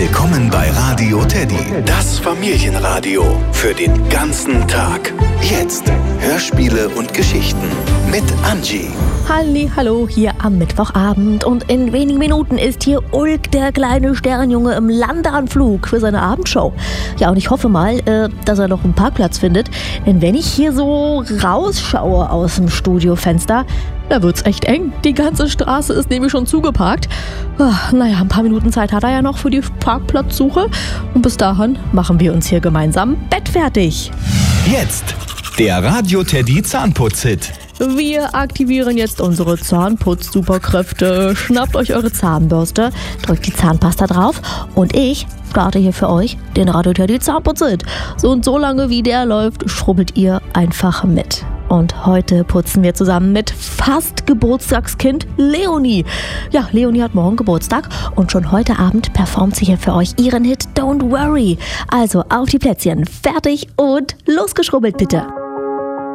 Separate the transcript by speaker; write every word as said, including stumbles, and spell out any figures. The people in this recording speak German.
Speaker 1: Willkommen bei Radio Teddy, das Familienradio für den ganzen Tag. Jetzt Hörspiele und Geschichten mit Angie.
Speaker 2: Halli, hallo, hier am Mittwochabend und in wenigen Minuten ist hier Ulk, der kleine Sternjunge, im Landeanflug für seine Abendshow. Ja, und ich hoffe mal, äh, dass er noch einen Parkplatz findet, denn wenn ich hier so rausschaue aus dem Studiofenster, da wird's echt eng. Die ganze Straße ist nämlich schon zugeparkt. Ach, naja, ein paar Minuten Zeit hat er ja noch für die Parkplatzsuche und bis dahin machen wir uns hier gemeinsam bettfertig.
Speaker 1: Jetzt der Radio Teddy Zahnputz-Hit.
Speaker 2: Wir aktivieren jetzt unsere Zahnputz-Superkräfte. Schnappt euch eure Zahnbürste, drückt die Zahnpasta drauf und ich starte hier für euch den Radio Teddy Zahnputz-Hit. So und so lange wie der läuft, schrubbelt ihr einfach mit. Und heute putzen wir zusammen mit fast Geburtstagskind Leonie. Ja, Leonie hat morgen Geburtstag und schon heute Abend performt sie hier für euch ihren Hit Don't Worry. Also auf die Plätzchen, fertig und losgeschrubbelt bitte.